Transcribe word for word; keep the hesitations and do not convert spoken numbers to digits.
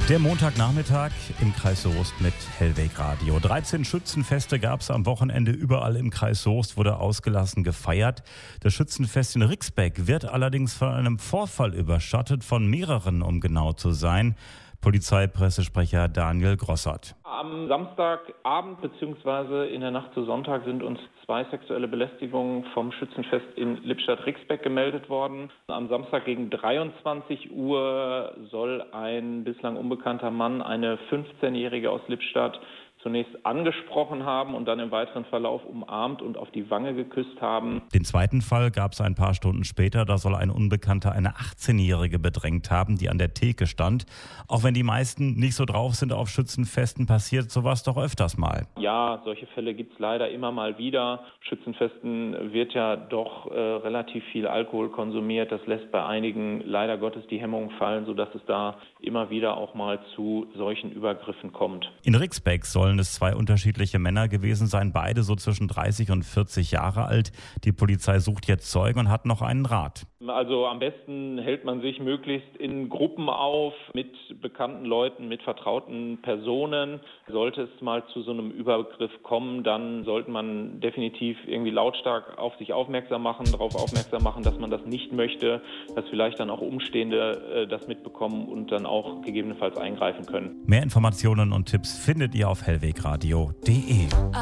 Der Montagnachmittag im Kreis Soest mit Hellweg Radio. dreizehn Schützenfeste gab es am Wochenende überall im Kreis Soest, wurde ausgelassen gefeiert. Das Schützenfest in Rixbeck wird allerdings von einem Vorfall überschattet, von mehreren, um genau zu sein. Polizeipressesprecher Daniel Grossert. Am Samstagabend bzw. in der Nacht zu Sonntag sind uns zwei sexuelle Belästigungen vom Schützenfest in Lippstadt-Rixbeck gemeldet worden. Am Samstag gegen dreiundzwanzig Uhr soll ein bislang unbekannter Mann eine fünfzehnjährige aus Lippstadt zunächst angesprochen haben und dann im weiteren Verlauf umarmt und auf die Wange geküsst haben. Den zweiten Fall gab es ein paar Stunden später. Da soll ein Unbekannter eine achtzehnjährige bedrängt haben, die an der Theke stand. Auch wenn die meisten nicht so drauf sind auf Schützenfesten, passiert sowas doch öfters mal. Ja, solche Fälle gibt es leider immer mal wieder. Schützenfesten wird ja doch äh, relativ viel Alkohol konsumiert. Das lässt bei einigen leider Gottes die Hemmung fallen, sodass es da immer wieder auch mal zu solchen Übergriffen kommt. In Rixbeck sollen es zwei unterschiedliche Männer gewesen sein, beide so zwischen dreißig und vierzig Jahre alt. Die Polizei sucht jetzt Zeugen und hat noch einen Rat. Also am besten hält man sich möglichst in Gruppen auf, mit bekannten Leuten, mit vertrauten Personen. Sollte es mal zu so einem Übergriff kommen, dann sollte man definitiv irgendwie lautstark auf sich aufmerksam machen, darauf aufmerksam machen, dass man das nicht möchte, dass vielleicht dann auch Umstehende äh, das mitbekommen und dann auch gegebenenfalls eingreifen können. Mehr Informationen und Tipps findet ihr auf hellwegradio punkt de.